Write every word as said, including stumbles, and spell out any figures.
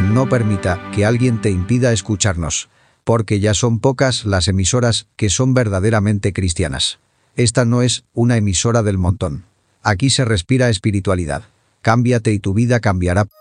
No permita que alguien te impida escucharnos, porque ya son pocas las emisoras que son verdaderamente cristianas. Esta no es una emisora del montón. Aquí se respira espiritualidad. Cámbiate y tu vida cambiará.